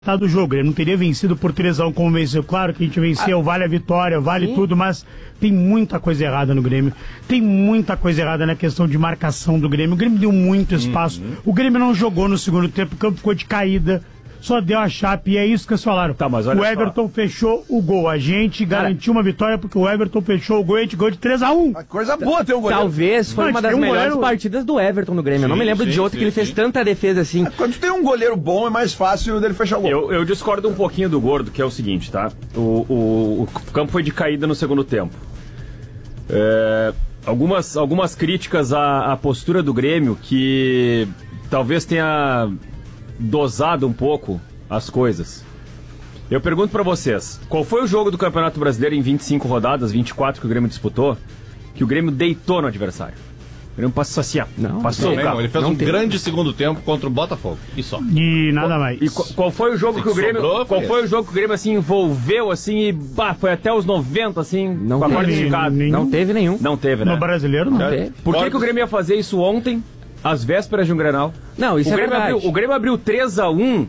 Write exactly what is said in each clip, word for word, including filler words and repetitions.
Tá do jogo, ele não teria vencido por três a um como venceu. Claro que a gente venceu, ah, vale a vitória, vale sim. tudo, mas tem muita coisa errada no Grêmio. Tem muita coisa errada na questão de marcação do Grêmio. O Grêmio deu muito espaço. Uhum. O Grêmio não jogou no segundo tempo, o campo ficou de caída. Só deu a chape e é isso que eles falaram. Tá, mas olha o Everton só. fechou o gol. A gente Cara, garantiu uma vitória porque o Everton fechou o gol e a gente ganhou de três a um. Coisa boa ter um goleiro. Talvez foi não, uma das um melhores goleiro... partidas do Everton no Grêmio. Sim, eu não me lembro sim, de outro sim, que ele fez sim. tanta defesa assim. Quando tem um goleiro bom é mais fácil dele fechar o gol. Eu, eu discordo um pouquinho do Gordo, que é o seguinte, tá? O, o, o campo foi de caída no segundo tempo. É, algumas, algumas críticas à, à postura do Grêmio que talvez tenha dosado um pouco as coisas. Eu pergunto pra vocês, qual foi o jogo do Campeonato Brasileiro em vinte e cinco rodadas, vinte e quatro que o Grêmio disputou, que o Grêmio deitou no adversário? O Grêmio passou assim, ó. Não, passou não, não, ele fez não um teve. grande segundo tempo contra o Botafogo. E só. E nada mais. E qual, qual foi o jogo Sim, que o Grêmio. sobrou, qual foi foi o jogo que o Grêmio assim envolveu assim e bah, foi até os noventa, assim, não com a teve, esticada? Não teve nenhum. Não teve, né? No brasileiro, não. não teve. Por que, que o Grêmio ia fazer isso ontem, às vésperas de um Grenal? Não, isso o é Grêmio verdade. Abriu, o Grêmio abriu três a um.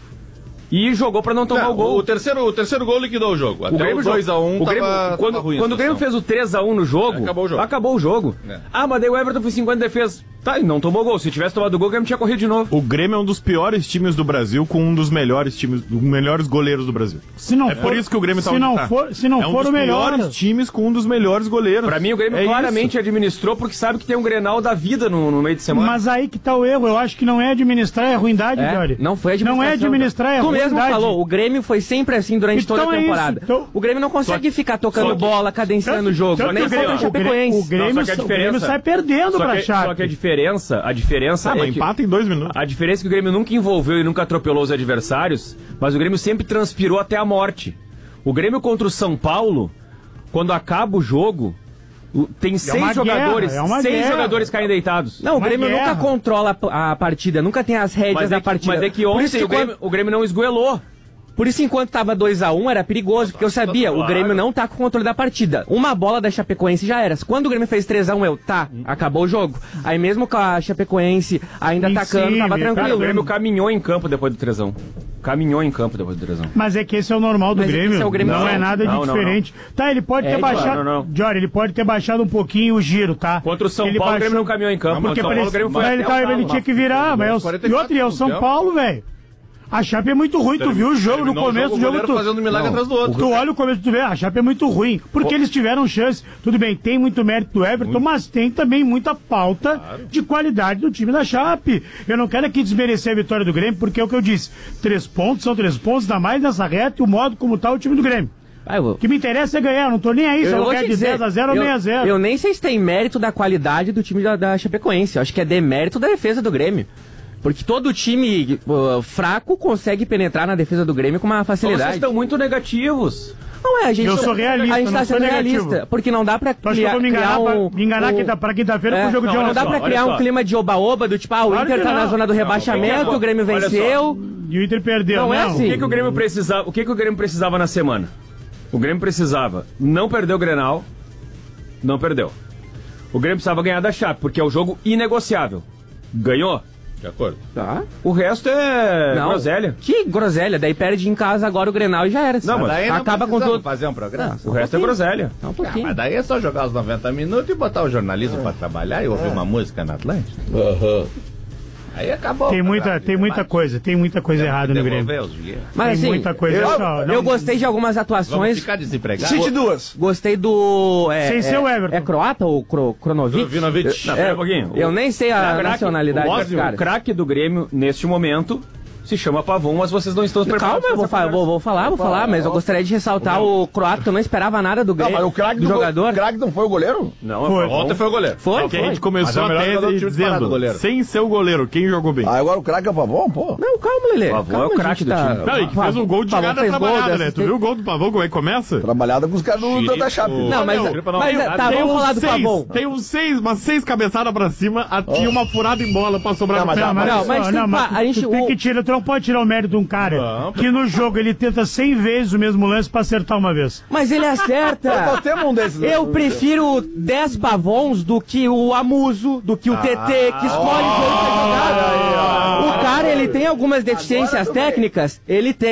E jogou pra não tomar não, o gol. O terceiro, o terceiro gol liquidou o jogo. Até o Grêmio dois a um o Grêmio, tava, quando, tava ruim quando o Grêmio fez o três a um no jogo, acabou o jogo. Acabou o jogo. É. Ah, mas daí o Everton fez cinquenta defesas. Tá, e não tomou gol. Se tivesse tomado gol, o Grêmio tinha corrido de novo. O Grêmio é um dos piores times do Brasil com um dos melhores times, dos melhores goleiros do Brasil. Se não é for, por isso que o Grêmio tá se onde não tá. for, se não é um for dos o melhor, piores times com um dos melhores goleiros. Pra mim o Grêmio é claramente isso. administrou porque sabe que tem um Grenal da vida no, no meio de semana. Mas aí que tá o erro. Eu acho que não é administrar, é ruindade, é, Jory. Não foi administração. Não é administrar, é tu ruindade. Tu mesmo falou, o Grêmio foi sempre assim durante então toda a é temporada. Isso, então... O Grêmio não consegue só, ficar tocando que, bola, cadenciando o jogo. Tanto Nem o Grêmio, o Grêmio, o Grêmio, não, que a o Grêmio sai perdendo só pra que, Chape. Só que a diferença, a diferença ah, é mas que... empata em dois minutos. A diferença é que o Grêmio nunca envolveu e nunca atropelou os adversários, mas o Grêmio sempre transpirou até a morte. O Grêmio contra o São Paulo, quando acaba o jogo, tem seis é jogadores, guerra, é uma seis guerra. jogadores caem deitados. Não, o Grêmio guerra. nunca controla a, a partida, nunca tem as rédeas mas da é que, partida. Mas é que ontem que o, Grêmio, o Grêmio não esgoelou. Por isso, enquanto tava dois a um, era perigoso, porque eu sabia, o Grêmio não tá com o controle da partida. Uma bola da Chapecoense já era. Quando o Grêmio fez três a um, eu, tá, acabou o jogo. Aí mesmo com a Chapecoense ainda Em atacando, cima, tava cara, tranquilo. O Grêmio caminhou em campo depois do três a um. Caminhou em campo depois do três a um. Mas é que esse é o normal do Mas Grêmio. é o Grêmio não, não. é nada Não, de não, diferente. não. Tá, ele pode É, ter claro, baixado. não, não. Jory, ele pode ter baixado um pouquinho o giro, tá? Contra o São ele Paulo, baixou... o Grêmio não caminhou em campo. Porque São Paulo, o Grêmio foi ele, até tá, o ele tinha que virar, mas é o... E outro, e é o São Paulo, velho. A Chape é muito ruim, tu viu o jogo no começo do jogo, tu... fazendo um milagre não. atrás do outro. Tu olha o começo, tu vê, a Chape é muito ruim, porque eles tiveram chance, tudo bem, tem muito mérito do Everton, muito. Mas tem também muita falta claro. de qualidade do time da Chape. Eu não quero aqui desmerecer a vitória do Grêmio, porque é o que eu disse, três pontos são três pontos, ainda mais nessa reta e o modo como tá o time do Grêmio. Ah, vou... O que me interessa é ganhar, não tô nem aí, se eu, eu quero de dez a zero ou seis a zero. Eu nem sei se tem mérito da qualidade do time da, da Chapecoense, eu acho que é demérito da defesa do Grêmio. Porque todo time uh, fraco consegue penetrar na defesa do Grêmio com uma facilidade. Vocês estão muito negativos. Não é, a gente... Eu sou realista, a gente tá sendo realista, porque não dá pra criar, criar me enganar, um... pra, me enganar um, quinta, pra quinta-feira é, pro jogo não, de ontem. Não dá pra criar um clima de oba-oba do tipo, ah, o claro Inter tá não. na zona do rebaixamento, não, o Grêmio venceu... E o Inter perdeu, não, não. é assim. O que, que o Grêmio precisava, o que, que o Grêmio precisava na semana? O Grêmio precisava não perder o Grenal, não perdeu. O Grêmio precisava ganhar da Chape, porque é o jogo inegociável. Ganhou? De acordo. Tá. O resto é não, groselha. Que groselha? Daí perde em casa agora o Grenal e já era. Não, mas daí não acaba com tudo. fazer um programa. Não, o resto é groselha. Não, um pouquinho. Ah, mas daí é só jogar os noventa minutos e botar o jornalismo é. pra trabalhar e ouvir é. uma música na Atlântica. Uhum. Aí acabou. Tem muita, tem muita coisa, tem muita coisa errada no Grêmio. Mas tem assim, muita coisa. Eu, não, não, eu gostei de algumas atuações. Vamos ficar desempregado. Cite duas. Gostei do... É, Sem é, ser o Everton. É croata ou cro, Kronovic? Kronovic. Não, pera um pouquinho. Eu nem sei a craque, nacionalidade o, desse cara. O craque do Grêmio, neste momento, se chama Pavon, mas vocês não estão preparados. Calma, eu vou, fa vou, vou falar, vou falar, mas eu gostaria de ressaltar o croata, que eu não esperava nada do Grêmio, não, mas o craque do jogador. O craque não foi o goleiro? Não, foi. Ontem foi o goleiro. Foi, Porque foi. a gente começou a tese dizendo, sem ser o goleiro, quem jogou bem? Ah, agora o craque é o Pavon, pô? Não, calma, Lelê. Pavon calma, é o craque do tá... time. Não, e que fez um gol de jogada trabalhada, né? Tu viu o gol do Pavon, como é que começa? Trabalhada com os caras do da Chape. Não, mas, não, mas não, tá, vamos falar do Pavon. Tem uns seis, umas seis cabeçadas pra cima, tinha uma furada em bola pra sobrar no pé. Não, mas a gente... Tu tem que tirar não pode tirar o mérito de um cara Não. que no jogo ele tenta cem vezes o mesmo lance pra acertar uma vez. Mas ele acerta. Nós temos um desses. Eu prefiro dez pavões do que o Amuso, do que o T T, que escolhe o jogo pra jogar. O cara, ele tem algumas deficiências técnicas? Ele tem.